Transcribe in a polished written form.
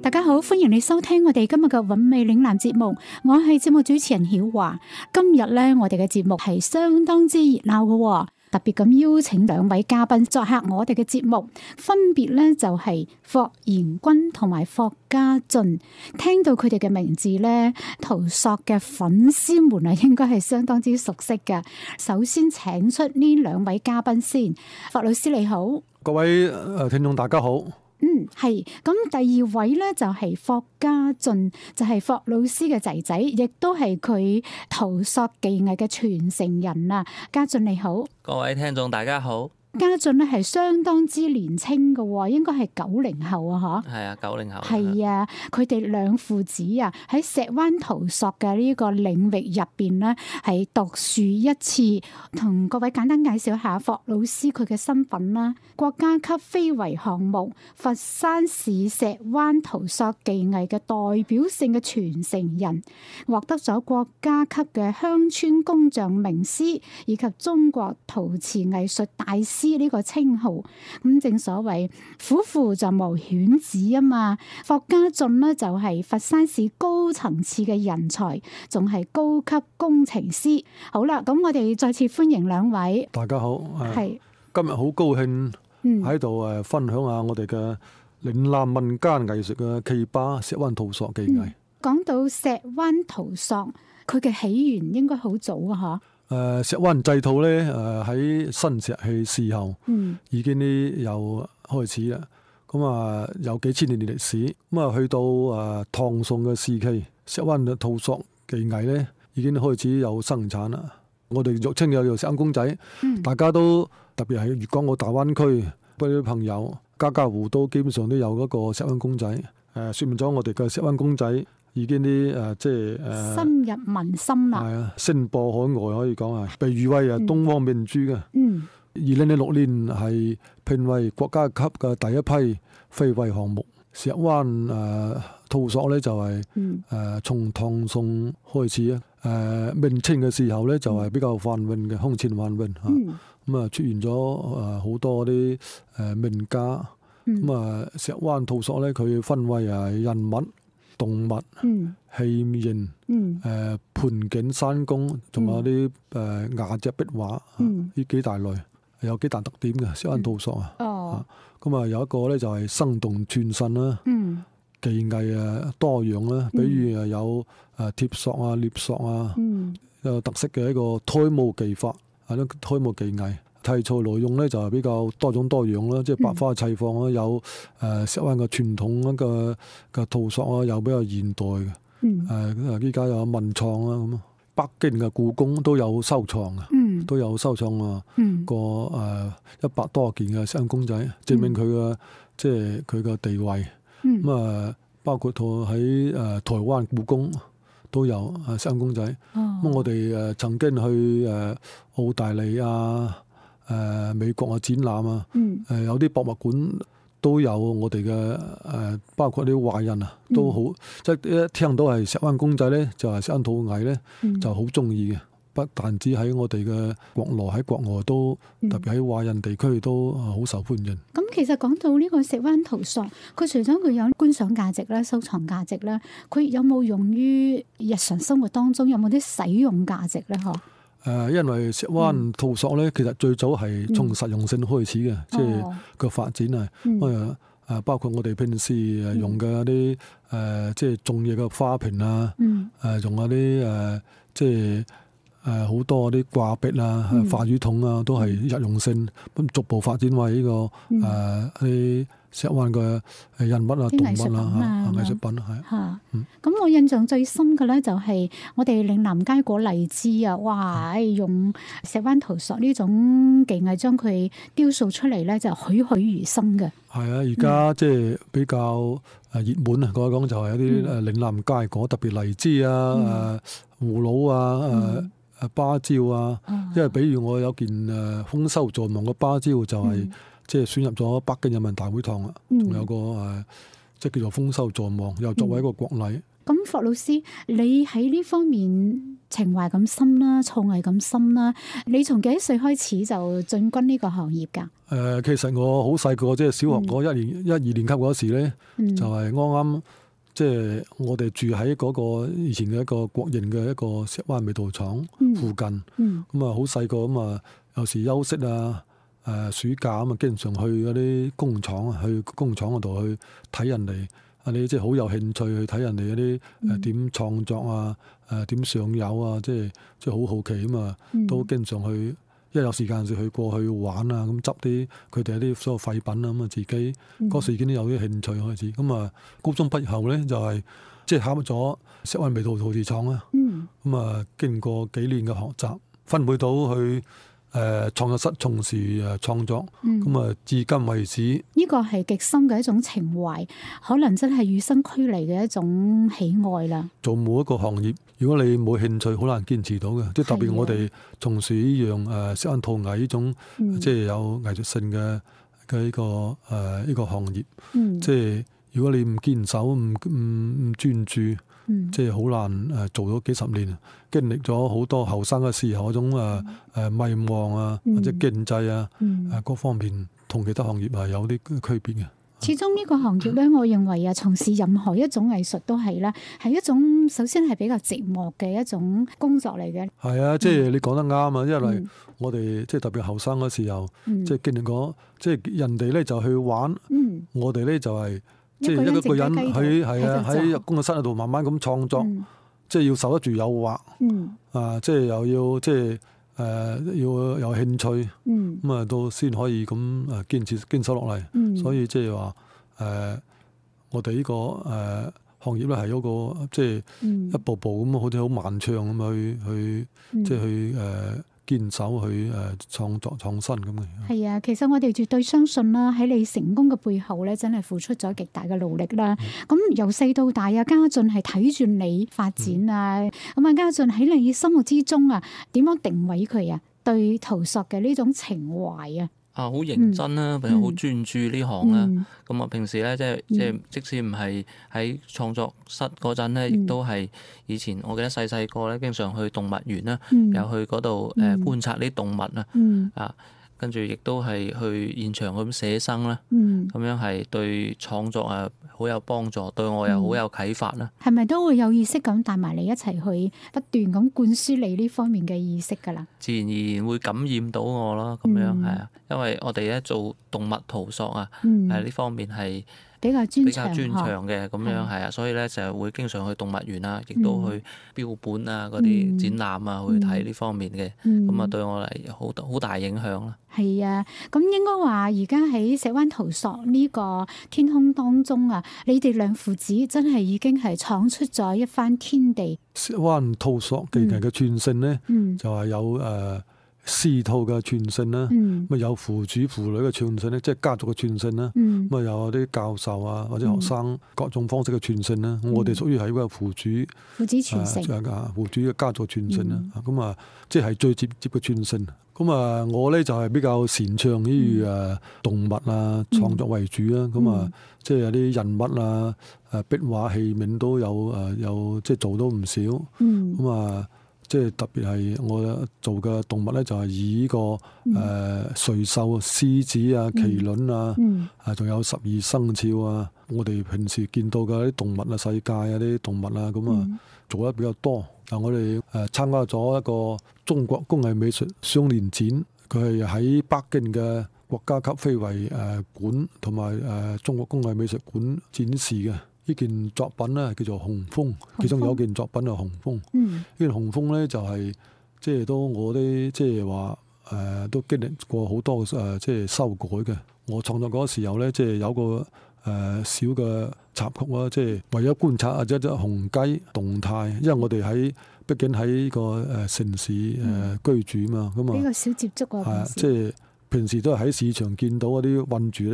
大家好，歡迎你收聽我哋今日嘅韻味嶺南節目，我係節目主持人曉華。今日咧，我哋嘅節目係相當之熱鬧嘅，特別咁邀請兩位嘉賓作客我哋嘅節目，分別咧就係霍賢君同埋霍家俊。聽到佢哋嘅名字咧，陶朔嘅粉絲們啊，應該係相當之熟悉嘅。首先請出呢兩位嘉賓先，霍老師你好， 各位聽眾大家好。 係咁，第二位咧就係霍家俊，就係霍老師嘅仔仔，亦都係佢陶朔技藝嘅傳承人啊。家俊你好， 各位聽眾大家好。 家俊咧係相當之年青嘅，應該係90後啊， 係啊，90後。 係啊，佢哋兩父子啊喺石灣陶朔嘅呢個領域入邊咧，係獨樹一幟。同各位簡單介紹下霍老師佢嘅身份啦。國家級非遺項目佛山市石灣陶朔技藝嘅代表性嘅傳承人，獲得咗國家級嘅鄉村工匠名師以及中國陶瓷藝術大師呢個稱號。咁正所謂虎父就無犬子啊嘛。霍家俊呢就係佛山市高層次嘅人才，仲係高級工程師。好啦，咁我哋再次歡迎兩位。 大家好， 係今日好高興喺度分享下我哋嘅嶺南民間藝術嘅奇葩石灣陶朔技藝。 講到石灣陶朔，佢嘅起源應該好早啊， 石灣製陶咧，喺新石器時候已經有開始啦。咁啊有幾千年歷史。咁啊去到唐宋嘅時期，石灣嘅陶朔技藝咧已經開始有生產啦。我哋俗稱有石灣公仔，大家都特別係粵港澳大灣區嗰啲朋友，家家戶都基本上都有嗰個石灣公仔。說明咗我哋嘅石灣公仔已經深入民心啦。 係啊，聲播海外可以講係，被譽為東方明珠嘅。2006年係評為國家級嘅第一批非遺項目。石灣陶朔咧就係從唐宋開始啊，明清嘅時候咧就係比較繁榮嘅，空前繁榮嚇。咁啊出現咗好多啲名家。咁啊石灣陶朔咧佢分為人物、動物、器型、盆景、山工，仲有啲瓦隻壁畫，呢幾大類有幾大特點嘅石灣陶朔啊。咁啊有一個咧就係生動傳神啦，技藝多樣啦，比如有貼塑啊、捏塑啊，有特色嘅一個胎模技法，胎模技藝。題材內容咧就係比較多種多樣啦，即係百花齊放啦，有石灣嘅傳統嘅陶朔啊，有比較現代嘅，依家有文創啦咁。北京嘅故宮都有收藏啊，都有收藏過100多件嘅石灣公仔，證明佢嘅即係佢嘅地位。咁包括喺台灣故宮都有石灣公仔。咁我哋曾經去澳大利亞、美國展覽啊，有啲博物館都有我哋嘅包括啲華人啊，都好即係一聽到係石灣公仔咧，就係石灣陶藝咧，就好中意嘅。不但止喺我哋嘅國內，喺國外都特別喺華人地區都好受歡迎。 咁其實講到呢個石灣陶朔，佢除咗佢有觀賞價值啦、收藏價值啦，佢有冇用於日常生活當中，有冇啲使用價值咧？ 因為石灣陶朔咧，其實最早係從實用性開始嘅，即係個發展啊。包括我哋平時用嘅啲即係種嘢嘅花瓶啊，仲有啲即係好多啲掛壁啊、化魚桶啊，都係日用性。咁逐步發展為呢個啲石灣嘅人物啊、動物啊、藝術品係。 咁我印象最深嘅咧就係我哋嶺南街果荔枝啊，哇！用石灣陶朔呢種技藝將佢雕塑出嚟咧，就栩栩如生嘅。係啊，而家即係比較熱門啊，講就係有啲嶺南街果，特別荔枝啊、葫蘆啊、芭蕉啊。因為比如我有件豐收在望嘅芭蕉，就係即係選入咗北京人民大會堂啊，仲有個即係叫做豐收在望，又作為一個國禮。 咁霍老師，你喺呢方面情懷咁深啦，造詣咁深啦。你從幾多歲開始就進軍呢個行業㗎？ 其實我好細個，即係小學嗰一二年級嗰時咧，就係啱啱即係我哋住喺嗰個以前嘅一個國營嘅一個石灣味道廠附近。咁啊好細個咁啊，有時休息啊，暑假咁啊，經常去嗰啲工廠啊，去工廠嗰度去睇人哋。你即係好有興趣去睇人哋嗰啲點創作啊，點上釉啊，即係好好奇啊嘛，都經常去，一有時間就去過去玩啊，咁執啲佢哋啲所有廢品啊，咁啊自己嗰時已經有啲興趣開始。咁啊，高中畢業後咧就係即係考入咗石灣味道陶瓷廠啊。咁啊，經過幾年嘅學習，分配到去創作室從事創作，咁啊至今為止， 呢個係極深嘅一種情懷，可能真係與生俱嚟嘅一種喜愛啦。 做每一個行業，如果你冇興趣，好難堅持到嘅。即係特別我哋從事呢樣石灣陶藝呢種，即係有藝術性嘅呢個行業。即係如果你唔堅守、唔專注，即係好難做咗幾十年，經歷咗好多後生嘅時候嗰種迷惘啊，或者經濟啊，各方面同其他行業係有啲區別嘅。 始終呢個行業咧，我認為啊，從事任何一種藝術都係啦，係一種首先係比較寂寞嘅一種工作嚟嘅。 係啊，即係你講得啱啊，因為我哋即係特別後生嗰時候，即係經歷過，即係人哋咧就去玩，我哋咧就係。即係一個人喺工作室度慢慢咁創作，即係要受得住誘惑，即係又要即係要有興趣，咁啊到先可以咁堅守落嚟。所以即係話我哋呢個行業咧係一個即係一步步咁，好似好漫長咁去即係去堅守去創作創新咁嘅。 係啊，其實我哋絕對相信啦，喺你成功嘅背後咧，真係付出咗極大嘅努力啦。咁由細到大啊，家俊係睇住你發展啊。咁啊，家俊喺你心目之中啊，點樣定位佢啊？對陶塑嘅呢種情懷啊？ 好認真啦，譬如好專注呢行啦。咁啊，平時咧即使唔係喺創作室嗰陣咧，亦都係以前我記得細個咧，經常去動物園啦，又去嗰度觀察啲動物啊。跟住亦都係去現場咁寫生啦，咁樣係對創作好有幫助，對我又好有啟發啦。 係咪都會有意識咁帶埋你一齊去不斷咁灌輸你呢方面嘅意識㗎啦？ 自然而然會感染到我咯，咁樣係啊，因為我哋咧做動物陶塑啊，呢方面係比較專長嘅，咁樣係啊，所以咧就會經常去動物園啊，亦都去標本啊嗰啲展覽啊，去睇呢方面嘅，咁啊對我嚟好大影響啦。 係啊，咁應該話而家喺石灣陶塑呢個天空當中啊，你哋兩父子真係已經係闖出咗一番天地。 石灣陶塑技藝嘅傳承咧，就係有師徒嘅傳承啦，咁有父主父女嘅傳承咧，即係家族嘅傳承啦。咁啊有啲教授啊或者學生各種方式嘅傳承啦。我哋屬於係一個父子傳承， 父主嘅家族傳承啦。咁啊即係最直接嘅傳承。咁啊我咧就係比較擅長於動物啊創作為主啦。咁啊即係有啲人物啊壁畫器皿都有即係做到唔少。咁啊即係特別係我做嘅動物咧，就係以呢個瑞獸、獅子啊、麒麟啊，仲有12生肖啊。我哋平時見到嘅啲動物啊、世界啊啲動物啊，咁啊做得比較多。但我哋參加咗一個中國工藝美術雙年展，佢係喺北京嘅國家級非遺館同埋中國工藝美術館展示嘅。呢件作品咧叫做紅蜂，其中有件作品係紅蜂。呢件紅蜂咧就係即係都我啲即係話都經歷過好多即係修改嘅。我創作嗰時候咧，即係有個小嘅插曲啦，即係為咗觀察隻紅雞動態，因為我哋畢竟喺個城市居住嘛，咁啊比較少接觸啊。 即係平時都係喺市場見到嗰啲韞住